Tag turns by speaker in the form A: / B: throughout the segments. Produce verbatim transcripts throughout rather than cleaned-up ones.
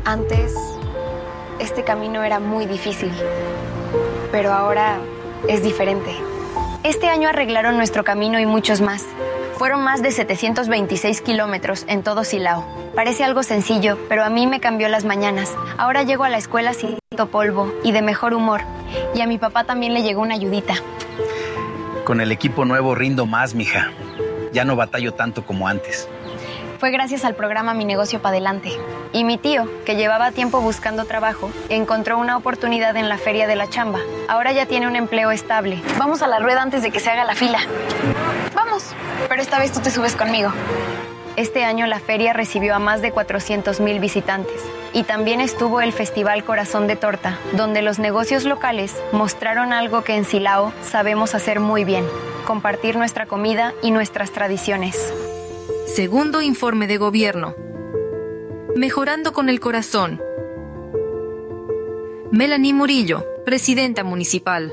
A: Antes, este camino era muy difícil, pero ahora es diferente. Este año arreglaron nuestro camino y muchos más. Fueron más de setecientos veintiséis kilómetros en todo Silao. Parece algo sencillo, pero a mí me cambió las mañanas. Ahora llego a la escuela sin tanto polvo y de mejor humor. Y a mi papá también le llegó una ayudita.
B: Con el equipo nuevo rindo más, mija. Ya no batallo tanto como antes.
A: Fue gracias al programa Mi Negocio Pa' Adelante. Y mi tío, que llevaba tiempo buscando trabajo, encontró una oportunidad en la Feria de la Chamba. Ahora ya tiene un empleo estable. Vamos a la rueda antes de que se haga la fila. Vamos, pero esta vez tú te subes conmigo. Este año la feria recibió a más de cuatrocientos mil visitantes. Y también estuvo el Festival Corazón de Torta, donde los negocios locales mostraron algo que en Silao sabemos hacer muy bien: compartir nuestra comida y nuestras tradiciones.
C: Segundo informe de gobierno. Mejorando con el corazón. Melanie Murillo, presidenta municipal.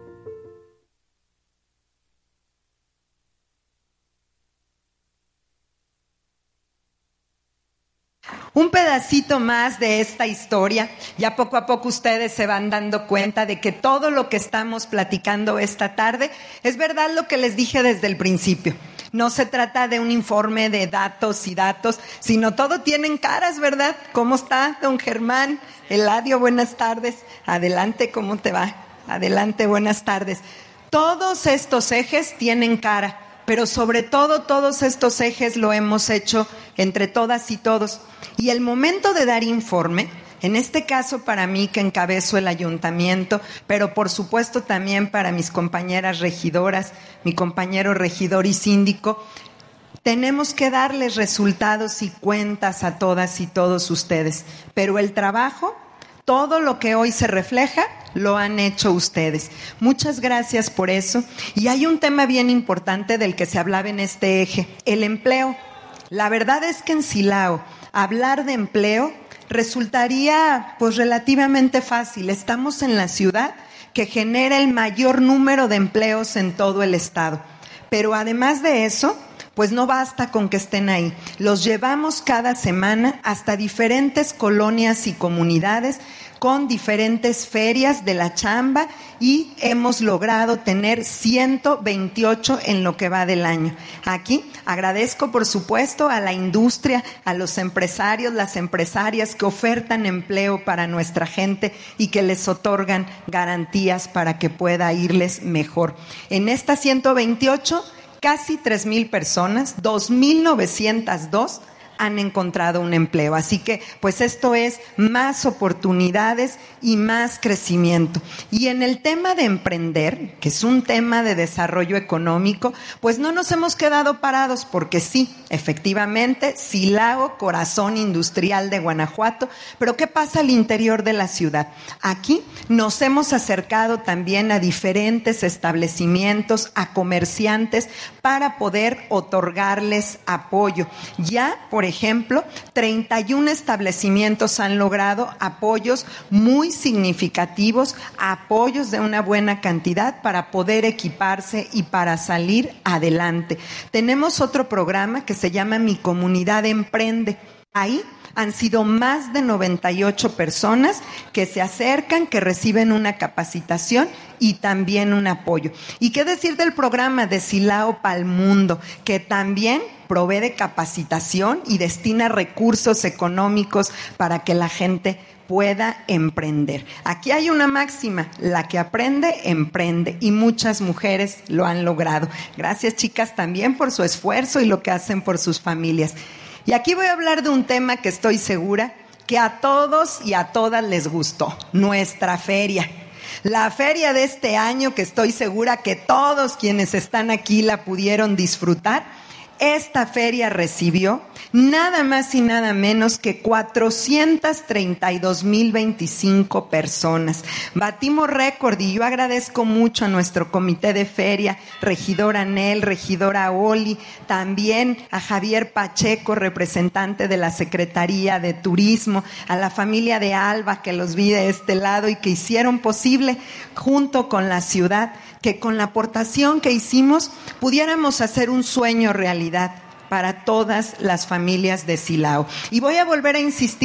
D: Un pedacito más de esta historia. Ya poco a poco ustedes se van dando cuenta de que todo lo que estamos platicando esta tarde es verdad lo que les dije desde el principio. No se trata de un informe de datos y datos, sino todo tienen caras, ¿verdad? ¿Cómo está, don Germán? Eladio, buenas tardes. Adelante, ¿cómo te va? Adelante, buenas tardes. Todos estos ejes tienen cara, pero sobre todo todos estos ejes lo hemos hecho entre todas y todos. Y el momento de dar informe, en este caso para mí que encabezo el ayuntamiento, pero por supuesto también para mis compañeras regidoras, mi compañero regidor y síndico, tenemos que darles resultados y cuentas a todas y todos ustedes. Pero el trabajo, todo lo que hoy se refleja, lo han hecho ustedes. Muchas gracias por eso. Y hay un tema bien importante del que se hablaba en este eje, el empleo. La verdad es que en Silao, hablar de empleo resultaría pues relativamente fácil. Estamos en la ciudad que genera el mayor número de empleos en todo el estado. Pero además de eso, pues no basta con que estén ahí. Los llevamos cada semana hasta diferentes colonias y comunidades con diferentes ferias de la chamba y hemos logrado tener ciento veintiocho en lo que va del año. Aquí agradezco por supuesto a la industria, a los empresarios, las empresarias que ofertan empleo para nuestra gente y que les otorgan garantías para que pueda irles mejor. En estas ciento veintiocho, casi tres mil personas, dos mil novecientos dos, han encontrado un empleo. Así que, pues esto es más oportunidades y más crecimiento. Y en el tema de emprender, que es un tema de desarrollo económico, pues no nos hemos quedado parados porque sí, efectivamente, Silao, corazón industrial de Guanajuato, pero ¿qué pasa al interior de la ciudad? Aquí nos hemos acercado también a diferentes establecimientos, a comerciantes, para poder otorgarles apoyo. Ya, por ejemplo, treinta y uno establecimientos han logrado apoyos muy significativos, apoyos de una buena cantidad para poder equiparse y para salir adelante. Tenemos otro programa que se llama Mi Comunidad Emprende. Ahí han sido más de noventa y ocho personas que se acercan, que reciben una capacitación y también un apoyo. ¿Y qué decir del programa de Silao Pa'l Mundo, que también provee de capacitación y destina recursos económicos para que la gente pueda emprender? Aquí hay una máxima: la que aprende, emprende, y muchas mujeres lo han logrado. Gracias, chicas, también por su esfuerzo y lo que hacen por sus familias. Y aquí voy a hablar de un tema que estoy segura que a todos y a todas les gustó: nuestra feria. La feria de este año, que estoy segura que todos quienes están aquí la pudieron disfrutar. Esta feria recibió nada más y nada menos que cuatrocientos treinta y dos mil veinticinco personas. Batimos récord y yo agradezco mucho a nuestro comité de feria, regidora Nel, regidora Oli, también a Javier Pacheco, representante de la Secretaría de Turismo, a la familia de Alba, que los vi de este lado y que hicieron posible, junto con la ciudad, que con la aportación que hicimos pudiéramos hacer un sueño realidad para todas las familias de Silao. Y voy a volver a insistir,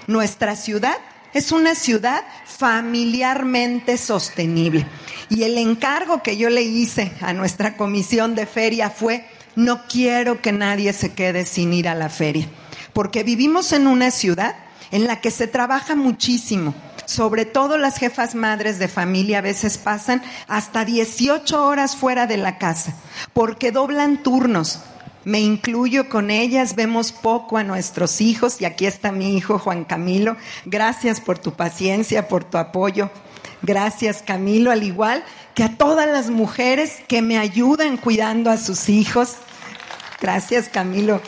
D: nuestra ciudad es una ciudad familiarmente sostenible. Y el encargo que yo le hice a nuestra comisión de feria fue: no quiero que nadie se quede sin ir a la feria, porque vivimos en una ciudad en la que se trabaja muchísimo. Sobre todo las jefas madres de familia a veces pasan hasta dieciocho horas fuera de la casa, porque doblan turnos. Me incluyo con ellas, vemos poco a nuestros hijos, y aquí está mi hijo Juan Camilo. Gracias por tu paciencia, por tu apoyo. Gracias, Camilo, al igual que a todas las mujeres que me ayudan cuidando a sus hijos. Gracias, Camilo.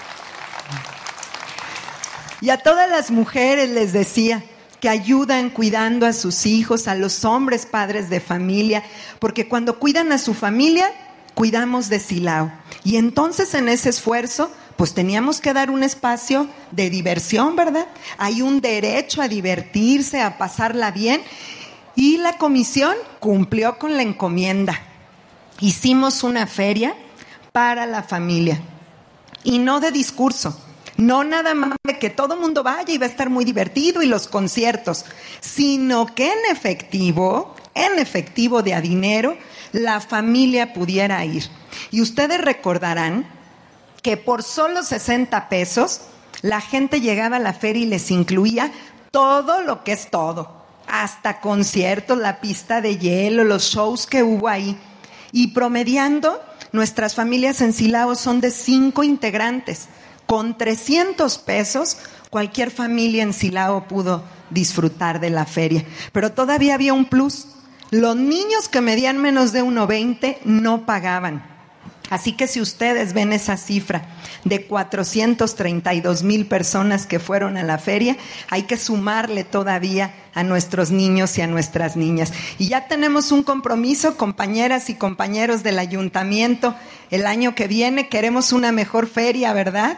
D: Y a todas las mujeres les decía que ayudan cuidando a sus hijos, a los hombres padres de familia, porque cuando cuidan a su familia, cuidamos de Silao. Y entonces en ese esfuerzo, pues teníamos que dar un espacio de diversión, ¿verdad? Hay un derecho a divertirse, a pasarla bien, y la comisión cumplió con la encomienda. Hicimos una feria para la familia, y no de discurso. No nada más de que todo el mundo vaya y va a estar muy divertido y los conciertos, sino que en efectivo, en efectivo de a dinero, la familia pudiera ir. Y ustedes recordarán que por solo sesenta pesos la gente llegaba a la feria y les incluía todo lo que es todo, hasta conciertos, la pista de hielo, los shows que hubo ahí. Y promediando, nuestras familias en Silao son de cinco integrantes. Con trescientos pesos, cualquier familia en Silao pudo disfrutar de la feria. Pero todavía había un plus. Los niños que medían menos de uno veinte no pagaban. Así que si ustedes ven esa cifra de cuatrocientos treinta y dos mil personas que fueron a la feria, hay que sumarle todavía a nuestros niños y a nuestras niñas. Y ya tenemos un compromiso, compañeras y compañeros del ayuntamiento. El año que viene queremos una mejor feria, ¿verdad?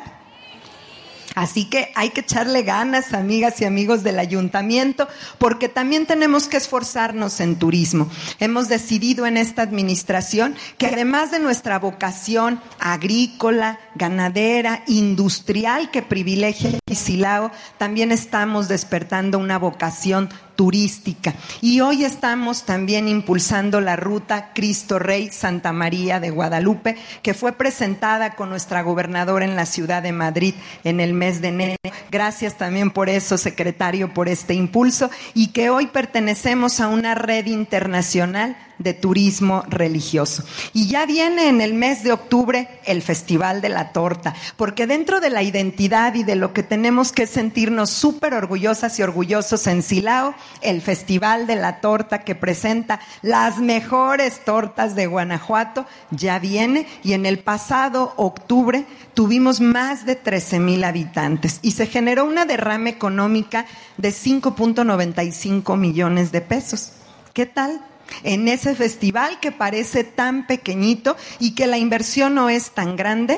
D: Así que hay que echarle ganas, amigas y amigos del ayuntamiento, porque también tenemos que esforzarnos en turismo. Hemos decidido en esta administración que además de nuestra vocación agrícola, ganadera, industrial que privilegia Silao, también estamos despertando una vocación turística. Y hoy estamos también impulsando la ruta Cristo Rey Santa María de Guadalupe, que fue presentada con nuestra gobernadora en la ciudad de Madrid en el mes de enero. Gracias también por eso, secretario, por este impulso, y que hoy pertenecemos a una red internacional de turismo religioso. Y ya viene en el mes de octubre el Festival de la Torta, porque dentro de la identidad y de lo que tenemos que sentirnos súper orgullosas y orgullosos en Silao, el Festival de la Torta, que presenta las mejores tortas de Guanajuato, ya viene, y en el pasado octubre tuvimos más de trece mil habitantes y se generó una derrama económica de cinco punto noventa y cinco millones de pesos. ¿Qué tal? En ese festival que parece tan pequeñito y que la inversión no es tan grande,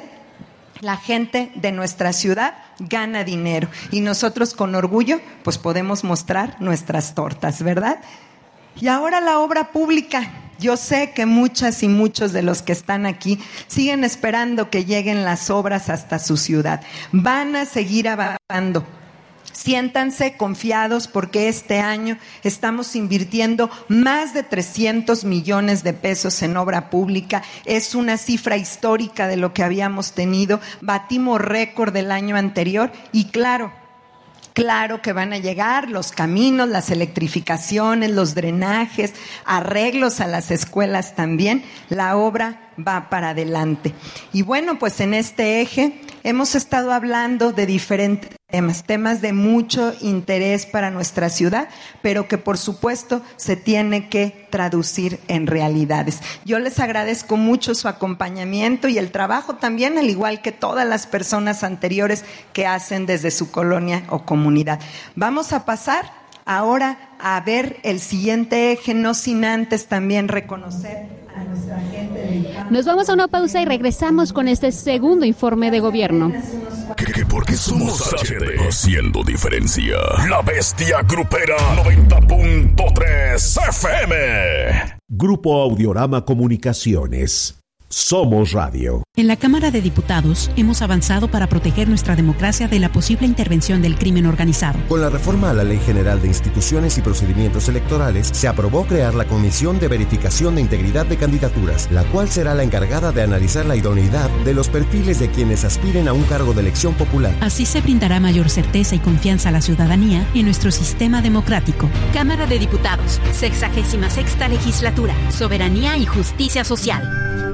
D: la gente de nuestra ciudad gana dinero y nosotros con orgullo pues podemos mostrar nuestras tortas, ¿verdad? Y ahora la obra pública. Yo sé que muchas y muchos de los que están aquí siguen esperando que lleguen las obras hasta su ciudad. Van a seguir avanzando. Siéntanse confiados porque este año estamos invirtiendo más de trescientos millones de pesos en obra pública. Es una cifra histórica de lo que habíamos tenido. Batimos récord del año anterior y claro, claro que van a llegar los caminos, las electrificaciones, los drenajes, arreglos a las escuelas también. La obra va para adelante. Y bueno, pues en este eje hemos estado hablando de diferentes temas, temas de mucho interés para nuestra ciudad, pero que por supuesto se tiene que traducir en realidades. Yo les agradezco mucho su acompañamiento y el trabajo también, al igual que todas las personas anteriores que hacen desde su colonia o comunidad. Vamos a pasar ahora a ver el siguiente eje, no sin antes también reconocer a nuestra gente del campo.
E: Nos vamos a una pausa y regresamos con este segundo informe de gobierno.
F: Que, que porque somos H D, haciendo diferencia. La Bestia Grupera noventa punto tres F M.
G: Grupo Audiorama Comunicaciones. Somos Radio.
H: En la Cámara de Diputados hemos avanzado para proteger nuestra democracia de la posible intervención del crimen organizado.
I: Con la reforma a la Ley General de Instituciones y Procedimientos Electorales, se aprobó crear la Comisión de Verificación de Integridad de Candidaturas, la cual será la encargada de analizar la idoneidad de los perfiles de quienes aspiren a un cargo de elección popular.
H: Así se brindará mayor certeza y confianza a la ciudadanía en nuestro sistema democrático.
J: Cámara de Diputados, sexagésima sexta legislatura, soberanía y justicia social.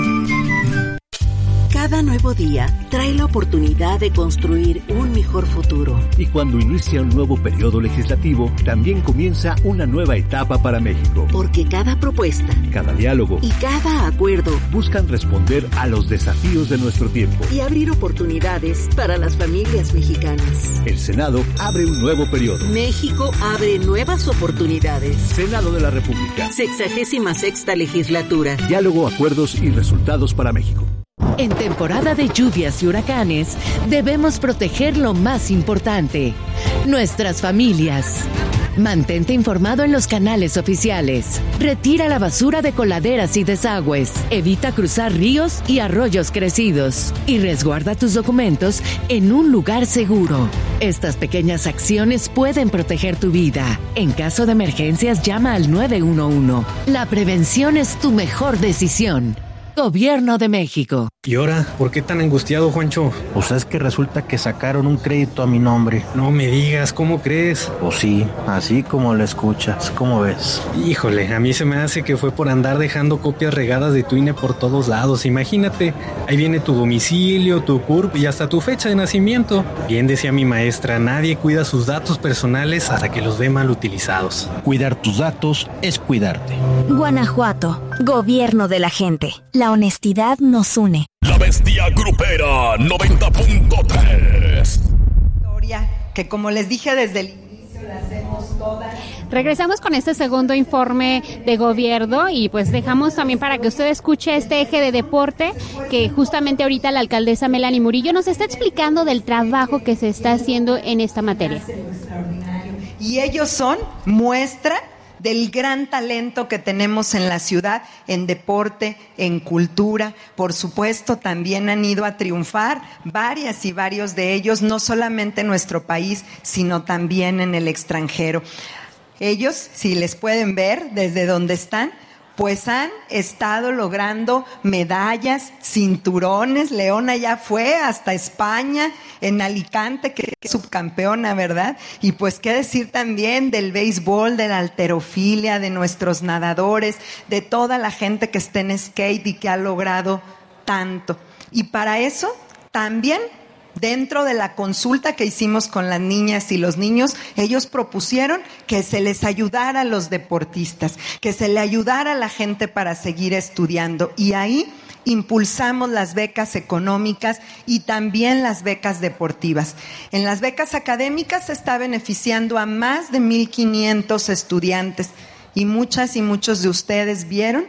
K: Cada nuevo día trae la oportunidad de construir un mejor futuro.
L: Y cuando inicia un nuevo periodo legislativo, también comienza una nueva etapa para México.
K: Porque cada propuesta,
L: cada diálogo
K: y cada acuerdo
L: buscan responder a los desafíos de nuestro tiempo
K: y abrir oportunidades para las familias mexicanas.
L: El Senado abre un nuevo periodo.
K: México abre nuevas oportunidades.
L: Senado de la República.
K: Sexagésima sexta legislatura.
L: Diálogo, acuerdos y resultados para México.
M: En temporada de lluvias y huracanes, debemos proteger lo más importante, nuestras familias. Mantente informado en los canales oficiales. Retira la basura de coladeras y desagües. Evita cruzar ríos y arroyos crecidos. Y resguarda tus documentos en un lugar seguro. Estas pequeñas acciones pueden proteger tu vida. En caso de emergencias, llama al nueve uno uno. La prevención es tu mejor decisión. Gobierno de México.
N: ¿Y ahora? ¿Por qué tan angustiado, Juancho?
O: Pues es que resulta que sacaron un crédito a mi nombre.
N: No me digas, ¿cómo crees?
O: Pues sí, así como lo escuchas, ¿cómo ves?
N: Híjole, a mí se me hace que fue por andar dejando copias regadas de tu I N E por todos lados. Imagínate, ahí viene tu domicilio, tu C U R P y hasta tu fecha de nacimiento. Bien decía mi maestra, nadie cuida sus datos personales hasta que los ve mal utilizados.
O: Cuidar tus datos es cuidarte.
J: Guanajuato, gobierno de la gente. La honestidad nos une.
F: La Bestia Grupera noventa punto tres.
D: Historia que, como les dije desde el inicio, la hacemos todas.
E: Regresamos con este segundo informe de gobierno y pues dejamos también para que usted escuche este eje de deporte que justamente ahorita la alcaldesa Melanie Murillo nos está explicando del trabajo que se está haciendo en esta materia.
D: Y ellos son muestra del gran talento que tenemos en la ciudad, en deporte, en cultura. Por supuesto, también han ido a triunfar varias y varios de ellos, no solamente en nuestro país, sino también en el extranjero. Ellos, si les pueden ver desde donde están, pues han estado logrando medallas, cinturones. Leona ya fue hasta España, en Alicante, que es subcampeona, ¿verdad? Y pues qué decir también del béisbol, de la halterofilia, de nuestros nadadores, de toda la gente que está en skate y que ha logrado tanto. Y para eso también, dentro de la consulta que hicimos con las niñas y los niños, ellos propusieron que se les ayudara a los deportistas, que se le ayudara a la gente para seguir estudiando. Y ahí impulsamos las becas económicas y también las becas deportivas. En las becas académicas se está beneficiando a más de mil quinientos estudiantes y muchas y muchos de ustedes vieron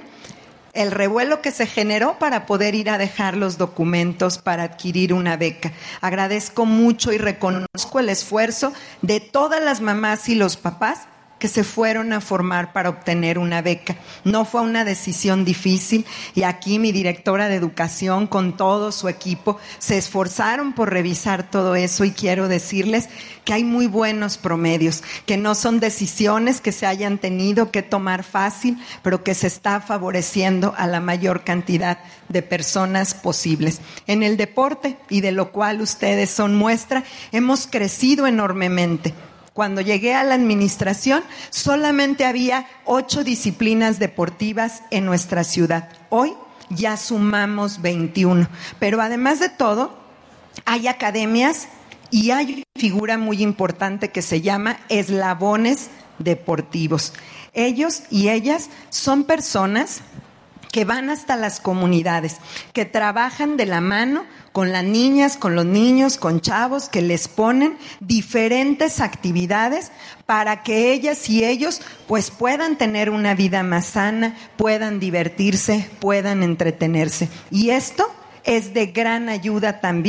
D: el revuelo que se generó para poder ir a dejar los documentos para adquirir una beca. Agradezco mucho y reconozco el esfuerzo de todas las mamás y los papás que se fueron a formar para obtener una beca. No fue una decisión difícil y aquí mi directora de educación con todo su equipo se esforzaron por revisar todo eso y quiero decirles que hay muy buenos promedios, que no son decisiones que se hayan tenido que tomar fácil, pero que se está favoreciendo a la mayor cantidad de personas posibles. En el deporte, y de lo cual ustedes son muestra, hemos crecido enormemente. Cuando llegué a la administración, solamente había ocho disciplinas deportivas en nuestra ciudad. Hoy ya sumamos veintiuno. Pero además de todo, hay academias y hay una figura muy importante que se llama eslabones deportivos. Ellos y ellas son personas que van hasta las comunidades, que trabajan de la mano con las niñas, con los niños, con chavos, que les ponen diferentes actividades para que ellas y ellos pues puedan tener una vida más sana, puedan divertirse, puedan entretenerse. Y esto es de gran ayuda también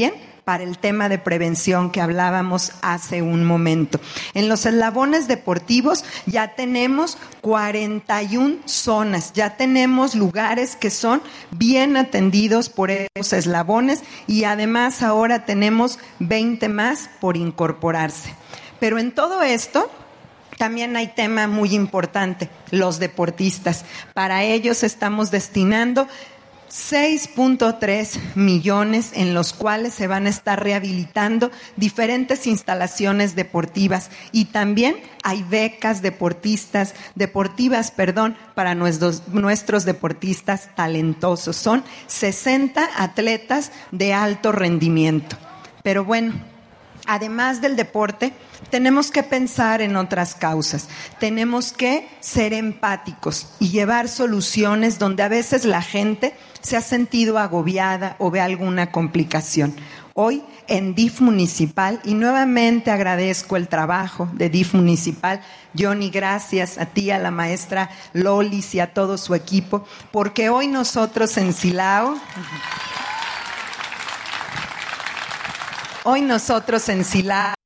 D: para el tema de prevención que hablábamos hace un momento. En los eslabones deportivos ya tenemos cuarenta y una zonas, ya tenemos lugares que son bien atendidos por esos eslabones y además ahora tenemos veinte más por incorporarse. Pero en todo esto también hay tema muy importante, los deportistas. Para ellos estamos destinando seis punto tres millones en los cuales se van a estar rehabilitando diferentes instalaciones deportivas y también hay becas deportistas, deportivas, perdón, para nuestros, nuestros deportistas talentosos. Son sesenta atletas de alto rendimiento. Pero bueno, además del deporte, tenemos que pensar en otras causas. Tenemos que ser empáticos y llevar soluciones donde a veces la gente se ha sentido agobiada o ve alguna complicación. Hoy en D I F Municipal, y nuevamente agradezco el trabajo de D I F Municipal, Johnny, gracias a ti, a la maestra Lolis y a todo su equipo, porque hoy nosotros en Silao, hoy nosotros en Silao,